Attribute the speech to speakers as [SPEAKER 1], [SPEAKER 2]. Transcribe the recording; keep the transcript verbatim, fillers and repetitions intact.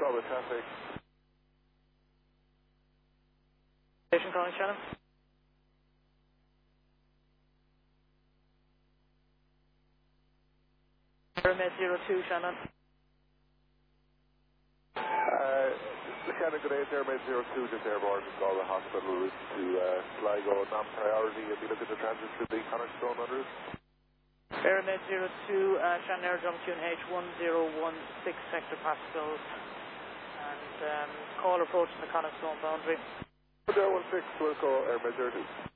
[SPEAKER 1] Call with traffic.
[SPEAKER 2] Station calling Shannon. Airmed zero two Shannon.
[SPEAKER 1] Uh, Shannon, good day. It's Airmaid zero two, just airborne. Just call the hospital route to uh, Sligo. Non-priority. If you look at the transit to the Connorstone on route.
[SPEAKER 2] Airmed zero two, uh, Shannon Air Jump Tune H one zero one six Sector Pascal. And um, call approaching the Connorstone boundary.
[SPEAKER 1] zero one six, we'll call Airmaid zero two.